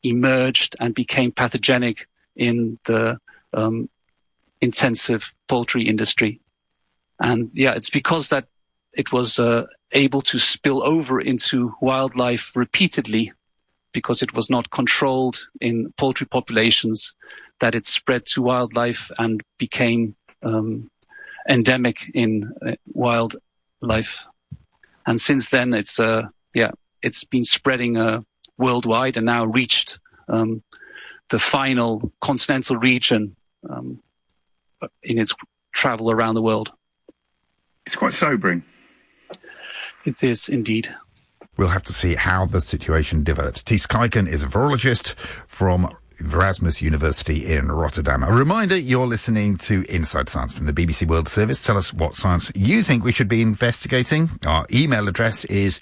emerged and became pathogenic in the intensive poultry industry. And it's because that it was able to spill over into wildlife repeatedly, because it was not controlled in poultry populations, that it spread to wildlife and became endemic in wildlife. And since then, it's been spreading worldwide and now reached the final continental region in its travel around the world. It's quite sobering. It is indeed. We'll have to see how the situation develops. Ties Kuiken is a virologist from Erasmus University in Rotterdam. A reminder, you're listening to Inside Science from the BBC World Service. Tell us what science you think we should be investigating. Our email address is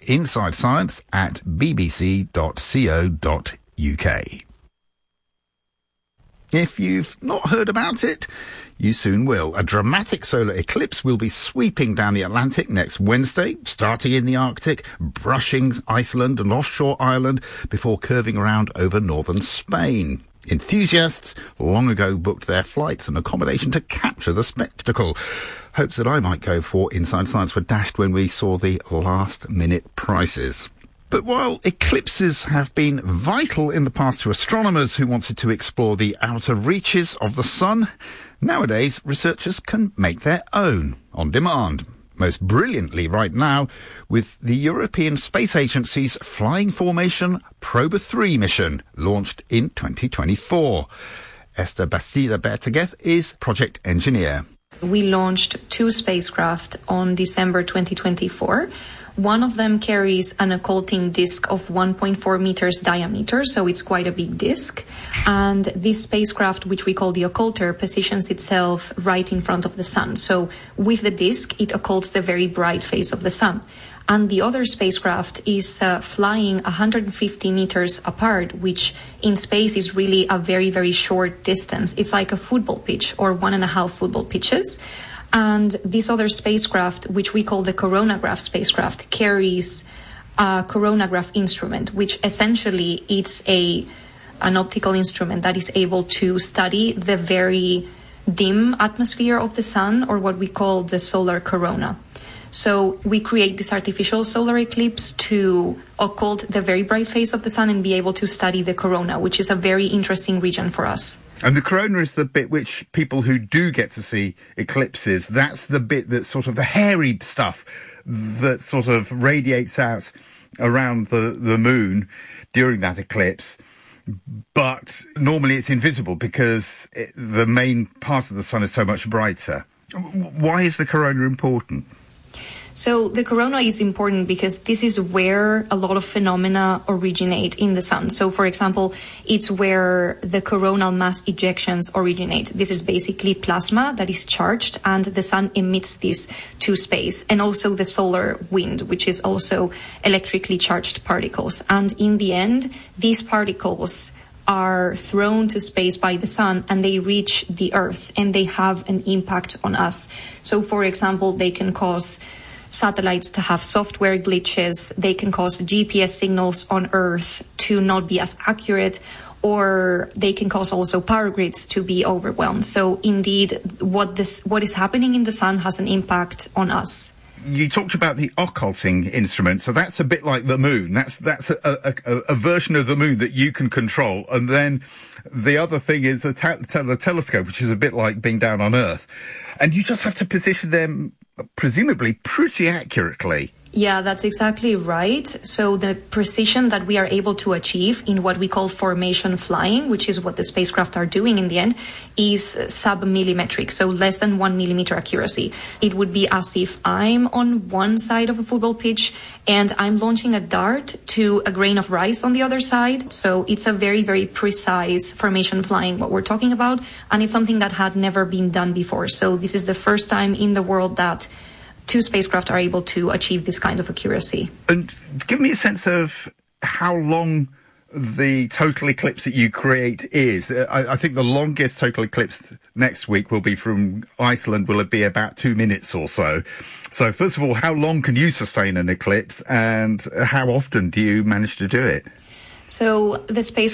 insidescience@bbc.co.uk. If you've not heard about it, you soon will. A dramatic solar eclipse will be sweeping down the Atlantic next Wednesday, starting in the Arctic, brushing Iceland and offshore Ireland before curving around over northern Spain. Enthusiasts long ago booked their flights and accommodation to capture the spectacle. Hopes that I might go for Inside Science were dashed when we saw the last-minute prices. But while eclipses have been vital in the past to astronomers who wanted to explore the outer reaches of the sun, nowadays researchers can make their own, on demand. Most brilliantly right now with the European Space Agency's Flying Formation Proba 3 mission, launched in 2024. Esther Bastida-Bertegeth is project engineer. We launched 2 spacecraft on December 2024. One of them carries an occulting disk of 1.4 meters diameter, so it's quite a big disk. And this spacecraft, which we call the occulter, positions itself right in front of the sun. So with the disk, it occults the very bright face of the sun. And the other spacecraft is flying 150 meters apart, which in space is really a very, very short distance. It's like a football pitch or 1.5 football pitches. And this other spacecraft, which we call the coronagraph spacecraft, carries a coronagraph instrument, which essentially is an optical instrument that is able to study the very dim atmosphere of the sun, or what we call the solar corona. So we create this artificial solar eclipse to occult the very bright face of the sun and be able to study the corona, which is a very interesting region for us. And the corona is the bit which people who do get to see eclipses, that's the bit that's sort of the hairy stuff that sort of radiates out around the moon during that eclipse. But normally it's invisible because the main part of the sun is so much brighter. Why is the corona important? So the corona is important because this is where a lot of phenomena originate in the sun. So, for example, it's where the coronal mass ejections originate. This is basically plasma that is charged, and the sun emits this to space. And also the solar wind, which is also electrically charged particles. And in the end, these particles are thrown to space by the sun and they reach the Earth and they have an impact on us. So, for example, they can cause satellites to have software glitches, they can cause GPS signals on Earth to not be as accurate, or they can cause also power grids to be overwhelmed. So indeed, what is happening in the sun has an impact on us. You talked about the occulting instrument, so that's a bit like the moon. That's a version of the moon that you can control. And then the other thing is the telescope, which is a bit like being down on Earth. And you just have to position them presumably pretty accurately. Yeah, that's exactly right. So the precision that we are able to achieve in what we call formation flying, which is what the spacecraft are doing in the end, is sub-millimetric, so less than 1 millimeter accuracy. It would be as if I'm on one side of a football pitch and I'm launching a dart to a grain of rice on the other side. So it's a very, very precise formation flying, what we're talking about, and it's something that had never been done before. So this is the first time in the world that 2 spacecraft are able to achieve this kind of accuracy. And give me a sense of how long the total eclipse that you create is. I think the longest total eclipse next week will be from Iceland, will it be about 2 minutes or so. So first of all, how long can you sustain an eclipse and how often do you manage to do it? So the spacecraft